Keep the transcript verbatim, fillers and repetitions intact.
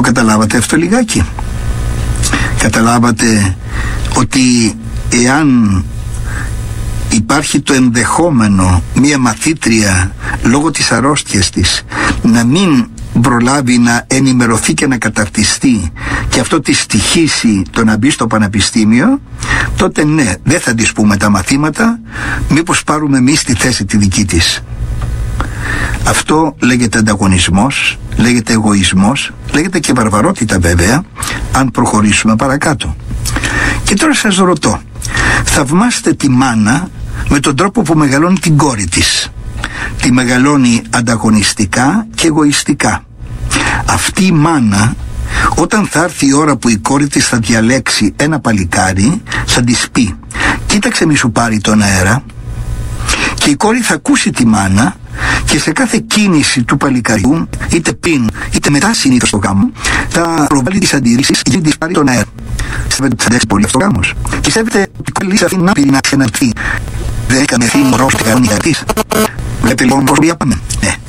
καταλάβατε αυτό λιγάκι? Καταλάβατε ότι εάν υπάρχει το ενδεχόμενο μία μαθήτρια λόγω της αρρώστιας της να μην προλάβει να ενημερωθεί και να καταρτιστεί και αυτό τη στοιχήσει το να μπει στο πανεπιστήμιο, τότε ναι, δεν θα της πούμε τα μαθήματα, μήπως πάρουμε εμείς τη θέση τη δική της. Αυτό λέγεται ανταγωνισμός, λέγεται εγωισμός, λέγεται και βαρβαρότητα βέβαια, αν προχωρήσουμε παρακάτω. Και τώρα σας ρωτώ, θαυμάστε τη μάνα με τον τρόπο που μεγαλώνει την κόρη της. Τη μεγαλώνει ανταγωνιστικά και εγωιστικά. Αυτή η μάνα, όταν θα έρθει η ώρα που η κόρη της θα διαλέξει ένα παλικάρι, θα της πει «Κοίταξε μη σου πάρει τον αέρα», και η κόρη θα ακούσει τη μάνα και σε κάθε κίνηση του παλικαριού, είτε πριν είτε μετά συνήθως στο γάμο, θα προβάλλει τις αντιρρήσεις για να της πάρει τον αέρα. Πιστεύετε ότι θα αντέξει πολύ αυτό ο γάμος? Πιστεύετε ότι η κόρη σε αυτήν να πει να ξεναρθεί? Δεν έκανε ευθύνη μωρό και κανόνι για της? Βλέπετε λοιπόν πώς διάπαμε. Ναι.